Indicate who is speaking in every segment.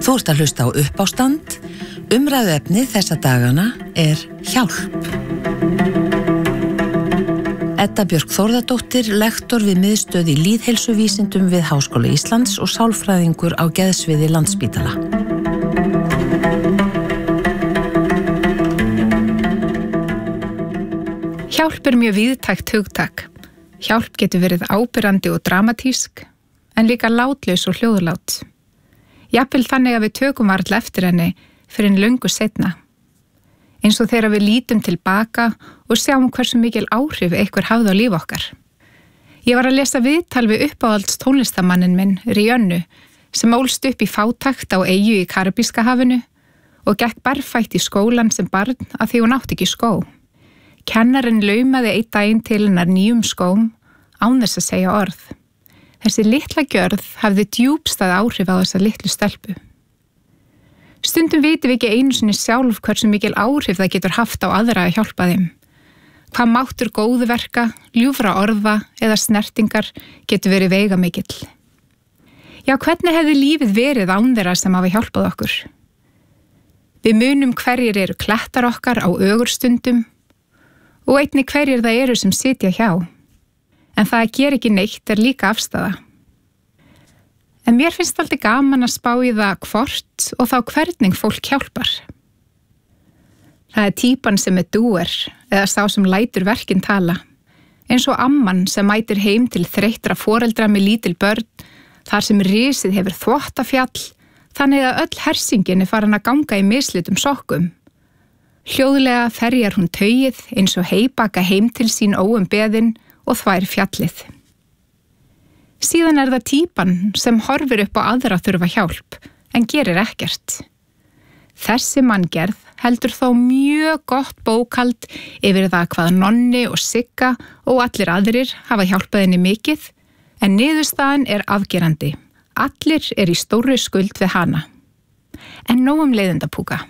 Speaker 1: Þú ert að hlusta á Uppástand. Umræðuefnið þessa dagana er hjálp. Edda Björk Þórðardóttir, lektor við miðstöð í lýðheilsuvísindum við Háskóla Íslands og sálfræðingur á geðsviði Landspítala.
Speaker 2: Hjálp er mjög víðtækt hugtak. Hjálp getur verið ábyrrandi og dramatísk, en líka látlaus og hljóðlát. Jafnvel þannig að við tökum varla eftir henni fyrir en löngu seinna. Eins og þegar við lítum tilbaka og sjáum hversu mikil áhrif einhver hafði á líf okkar. Ég var að lesa viðtal við uppáhalds tónlistamannin minn, Rihannu, sem ólst upp í fátækt á eyju í Karabíska hafinu og gekk berfætt í skólan sem barn að því hún átti ekki skó. Kennarinn laumaði einn daginn til hennar nýjum skóm án þess að segja orð. Þessi litla gjörð hafði djúpstæð áhrif á þessa litlu stelpu. Stundum vitum við ekki einu sinni sjálf hversu mikil áhrif það getur haft á aðra að hjálpa þeim. Hvað máttur góðverka, ljúfra orða eða snertingar getur verið veigamikill. Já, hvernig hefði lífið verið án þeirra sem hafa hjálpað okkur? Við munum hverjir eru klettar okkar á ögurstundum og einnig hverjir það eru sem sitja hjá. En það að gera ekki neitt er líka afstaða. En mér finnst alltaf gaman að spá í það hvort og þá hvernig fólk hjálpar. Það er típan sem er doer eða sá sem lætur verkin tala. Eins og amman sem mætir heim til þreyttra foreldra með lítil börn, þar sem risið hefur þvottafjall, þannig að öll hersingin er farin að ganga í mislitum sokkum. Hljóðlega ferjar hún taugið eins og heybaka heim til sín óumbeðin og þvær fjallið. Síðan er það típan sem horfir upp á aðra þurfa hjálp, en gerir ekkert. Þessi manngerð heldur þó mjög gott bókhald yfir það hvað Nonni og Sigga og allir aðrir hafa hjálpað henni mikið, en niðurstaðan er afgerandi. Allir er í stórri skuld við hana. En nóg leiðindapúka.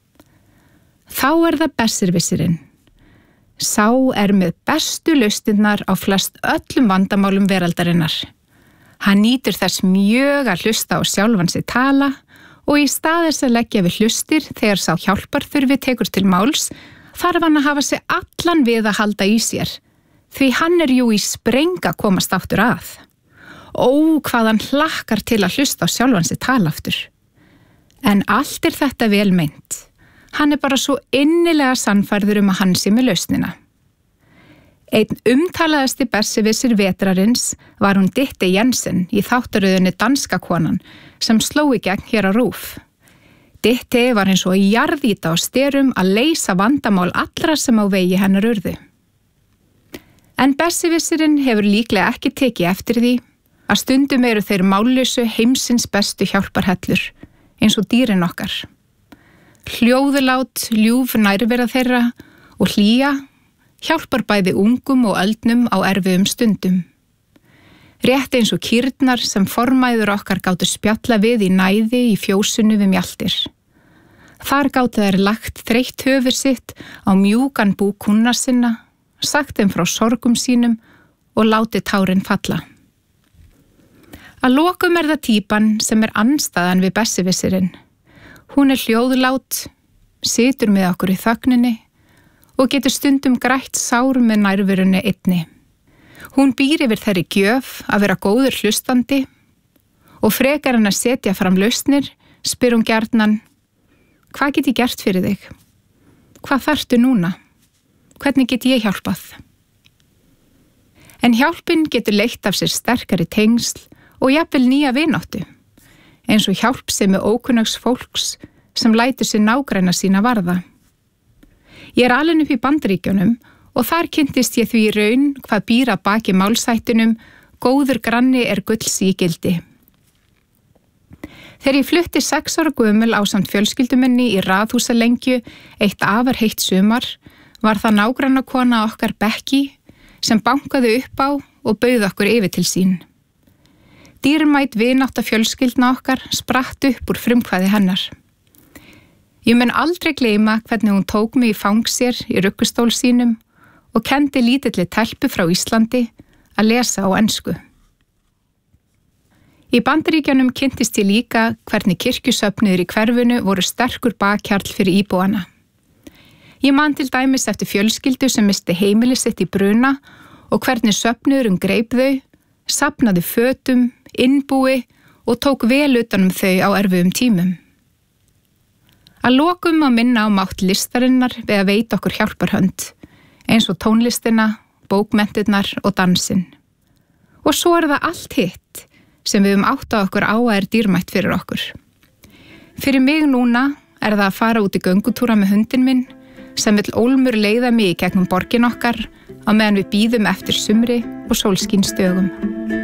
Speaker 2: Þá er það besservissirinn. Sá er með bestu lausnirnar á flest öllum vandamálum veraldarinnar. Hann nýtur þess mjög að hlusta á sjálfan sig tala og í stað þess að leggja við hlustir þegar sá hjálparþurfi tekur til máls, þarf hann að hafa sig allan við að halda í sér, því hann er jú í spreng að komast aftur að. Ó, hvað hann hlakkar til að hlusta á sjálfan sig tala aftur. En allt er þetta vel meint. Hann er bara svo innilega sannfærður að hann sé með lausnina. Einn umtalaðasti besservissir vetrarins var hún Ditte Jensen í þáttaröðinni Danska konan sem sló í gegn hér á RÚV. Ditte var eins og jarðýta á styrum að leysa vandamál allra sem á vegi hennar urðu. En besservissirinn hefur líklega ekki tekið eftir því að stundum eru þeir mállausu heimsins bestu hjálparhellur, eins og dýrin okkar. Hljóðulát, ljúf nærvera þeirra og hlýja hjálpar bæði ungum og öldnum á erfiðum stundum. Rétt eins og kýrnar sem formæður okkar gátu spjalla við í næði í fjósinu við mjaltir. Þar gátu þær lagt þreytt höfuð sitt á mjúkan búk kúnna sinna, sagt þeim frá sorgum sínum og látið tárin falla. Að lokum er það típan sem er andstæðan við besservissirinn. Hún er hljóðlát, situr með okkur í þögninni og getur stundum grætt sár með nærverunni einni. Hún býr yfir þeirri gjöf að vera góður hlustandi og frekar en að setja fram lausnir, spyr hún gjarnan: hvað get ég gert fyrir þig? Hvað þarftu núna? Hvernig get ég hjálpað? En hjálpin getur leitt af sér sterkari tengsl og jafnvel nýja vináttu. Eins og hjálpsemi ókunnugs fólks sem lætur sér nágranna sína varða. Ég er alin upp í Bandaríkjunum og þar kynntist ég því í raun hvað býr að baki málshættunum góður granni er gulls ígildi. Þegar ég flutti 6 ára gömul ásamt fjölskylduminni í Raðhúsalengju eitt afar heitt sumar, var það nágrannakona okkar Becky sem bankaði upp á og bauð okkur yfir til sín. Dýrmæt vinátta fjölskyldna okkar spratt upp úr frumkvæði hennar. Ég mun aldrei gleyma hvernig hún tók mig í fang sér í ruggustól sínum og kenndi lítilli telpu frá Íslandi að lesa á ensku. Í Bandaríkjunum kynntist ég líka hvernig kirkjusöfnuður í hverfinu voru sterkur bakhjarl fyrir íbúana. Ég man til dæmis eftir fjölskyldu sem misti heimili sitt í bruna og hvernig söfnuðurinn greip þau, safnaði fötum, innbúi og tók vel utan þau á erfiðum tímum. Að lokum að minna á mátt listarinnar við að veita okkur hjálparhönd, eins og tónlistina, bókmenntirnar og dansinn. Og svo það allt hitt sem við átt á okkur á að dýrmætt fyrir okkur. Fyrir mig núna það að fara út í göngutúra með hundinn minn sem vill ólmur leiða mig í gegnum borgin okkar á meðan við bíðum eftir sumri og sólskinsdögum.